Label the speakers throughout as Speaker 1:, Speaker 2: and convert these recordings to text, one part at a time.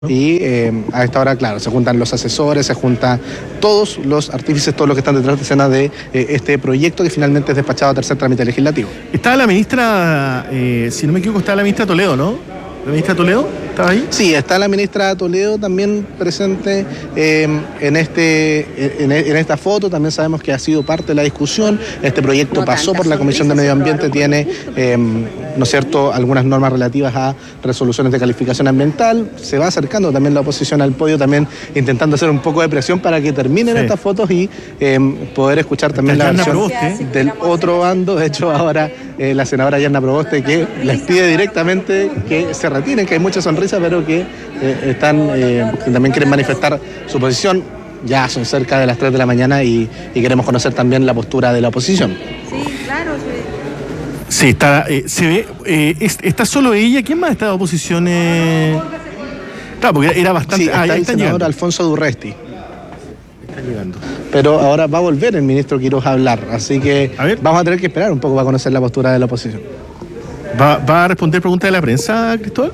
Speaker 1: Y a esta hora, claro, se juntan los asesores, se juntan todos los artífices, todos los que están detrás de escena de este proyecto que finalmente es despachado a tercer trámite legislativo.
Speaker 2: Estaba la ministra, si no me equivoco, estaba la ministra Toledo, ¿no? ¿La ministra Toledo estaba ahí?
Speaker 1: Sí, está la ministra Toledo también presente en esta foto. También sabemos que ha sido parte de la discusión. Este proyecto pasó por la Comisión de Medio Ambiente, tiene, ¿no es cierto?, algunas normas relativas a resoluciones de calificación ambiental. Se va acercando también la oposición al podio, también intentando hacer un poco de presión para que terminen estas fotos y poder escuchar también la versión del otro bando. De hecho, ahora la senadora Yarna Proboste, que les pide directamente que se retiren, que hay mucha sonrisa, pero que que también quieren manifestar su posición. Ya son cerca de las 3 de la mañana y queremos conocer también la postura de la oposición.
Speaker 3: Sí, claro.
Speaker 2: Sí, está, se ve, está solo ella. ¿Quién más está de oposición? Claro, porque era bastante...
Speaker 1: Sí, está el senador
Speaker 2: llegando.
Speaker 1: Alfonso Durresti.
Speaker 2: Está llegando.
Speaker 1: Pero ahora va a volver el ministro Quiroz a hablar, así que vamos a tener que esperar un poco para conocer la postura de la oposición.
Speaker 2: ¿Va a responder preguntas de la prensa, Cristóbal?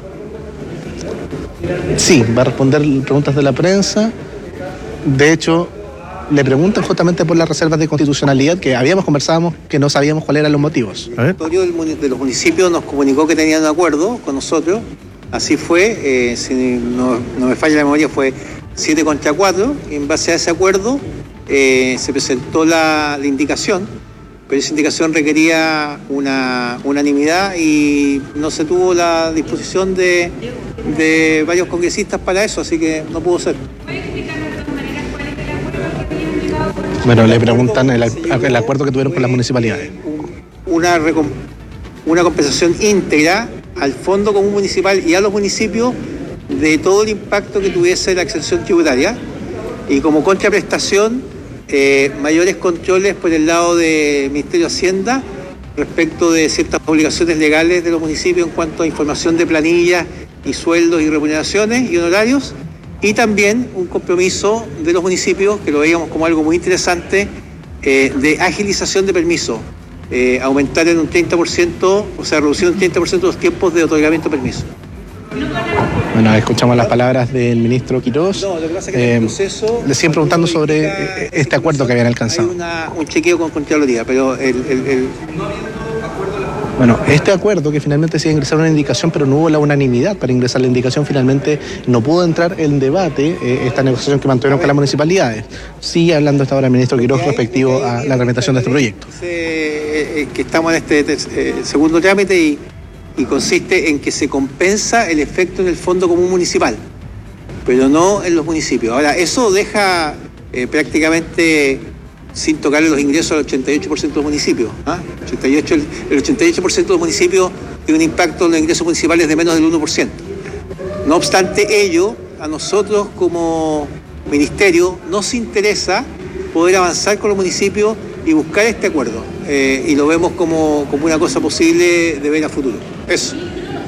Speaker 1: Sí, va a responder preguntas de la prensa. De hecho, le preguntan justamente por las reservas de constitucionalidad que conversábamos que no sabíamos cuáles eran los motivos.
Speaker 4: El directorio de los municipios nos comunicó que tenían un acuerdo con nosotros. Así fue, si no me falla la memoria, fue 7 contra 4. Y en base a ese acuerdo se presentó la indicación, pero esa indicación requería una unanimidad y no se tuvo la disposición de varios congresistas para eso, así que no pudo ser.
Speaker 1: Bueno, le preguntan el acuerdo que tuvieron con las municipalidades.
Speaker 4: Una compensación íntegra al Fondo Común Municipal y a los municipios de todo el impacto que tuviese la exención tributaria, y como contraprestación mayores controles por el lado del Ministerio de Hacienda respecto de ciertas obligaciones legales de los municipios en cuanto a información de planillas y sueldos y remuneraciones y honorarios, y también un compromiso de los municipios, que lo veíamos como algo muy interesante, de agilización de permisos, aumentar en un 30%, o sea, reducir un 30% los tiempos de otorgamiento de permisos.
Speaker 1: Bueno, escuchamos las palabras del ministro Quiroz.
Speaker 4: No, lo que pasa es que en el proceso...
Speaker 1: Le siguen preguntando sobre este acuerdo que habían alcanzado.
Speaker 4: Hay un chequeo con Contraloría, pero
Speaker 1: Bueno, este acuerdo que finalmente se iba a ingresar una indicación, pero no hubo la unanimidad para ingresar la indicación, finalmente no pudo entrar en debate esta negociación que mantuvieron con las municipalidades. Sigue hablando hasta ahora el ministro Quiroz respectivo a la tramitación de este proyecto.
Speaker 4: Que estamos en este segundo trámite y consiste en que se compensa el efecto en el Fondo Común Municipal, pero no en los municipios. Ahora, eso deja prácticamente sin tocarle los ingresos al 88% de los municipios. El 88% de los municipios tiene un impacto en los ingresos municipales de menos del 1%. No obstante ello, a nosotros como ministerio nos interesa poder avanzar con los municipios y buscar este acuerdo. Y lo vemos como una cosa posible de ver a futuro. Eso.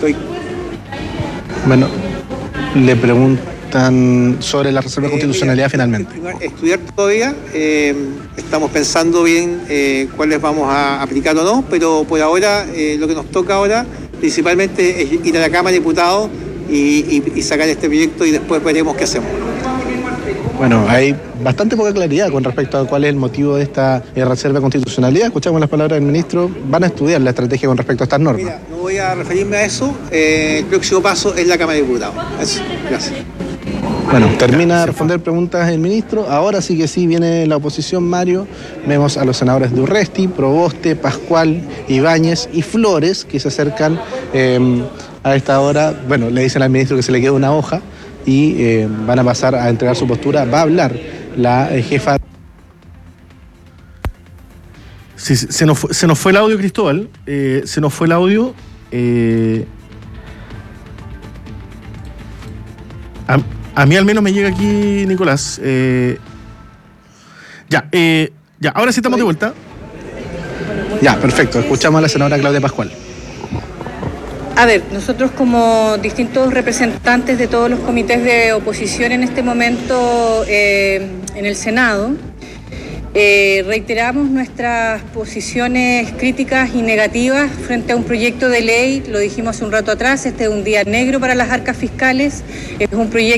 Speaker 1: Bueno, le preguntan sobre la reserva de constitucionalidad finalmente.
Speaker 4: Estudiar todavía, estamos pensando bien cuáles vamos a aplicar o no, pero por ahora lo que nos toca ahora principalmente es ir a la Cámara de Diputados y sacar este proyecto y después veremos qué hacemos.
Speaker 1: Bueno, hay bastante poca claridad con respecto a cuál es el motivo de esta reserva de constitucionalidad. Escuchamos las palabras del ministro. Van a estudiar la estrategia con respecto a estas normas.
Speaker 4: Mira, no voy a referirme a eso. El próximo paso es la Cámara de Diputados. Eso. Gracias.
Speaker 1: Bueno, termina de responder preguntas el ministro. Ahora sí que sí viene la oposición, Mario. Vemos a los senadores Durresti, Proboste, Pascual, Ibáñez y Flores que se acercan a esta hora. Bueno, le dicen al ministro que se le queda una hoja y van a pasar a entregar su postura. Va a hablar la jefa.
Speaker 2: Sí, se nos fue el audio, Cristóbal. Se nos fue el audio. A mí al menos me llega aquí, Nicolás. Ya, ahora sí estamos de vuelta.
Speaker 1: Ya, perfecto. Escuchamos a la senadora Claudia Pascual.
Speaker 3: A ver, nosotros como distintos representantes de todos los comités de oposición en este momento en el Senado, Reiteramos nuestras posiciones críticas y negativas frente a un proyecto de ley, lo dijimos hace un rato atrás, este es un día negro para las arcas fiscales, es un proyecto